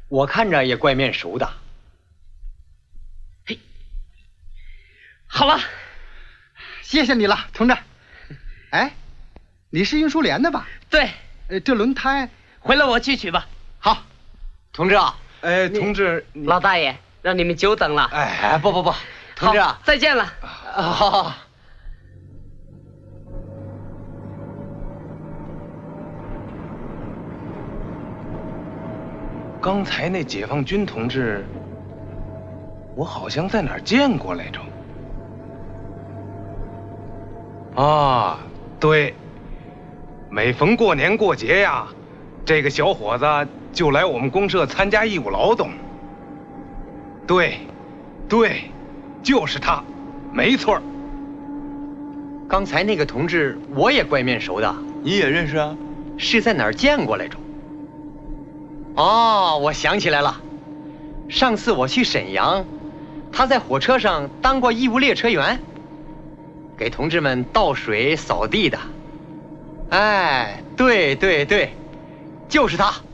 我看着也怪面熟的。 嘿，好了， 谢谢你了，同志。哎，你是运输连的吧？ 对。 这轮胎， 回来我去取吧。 好，同志啊。 同志， 老大爷，让你们久等了。 哎，不，同志啊， 再见了。 好。 刚才那解放军同志，我好像在哪儿见过来着。啊，对，每逢过年过节呀，这个小伙子就来我们公社参加义务劳动。对，就是他，没错。 刚才那个同志我也怪面熟的。 你也认识啊？ 是在哪儿见过来着？哦，我想起来了，上次我去沈阳，他在火车上当过义务列车员，给同志们倒水扫地的。哎，对，就是他。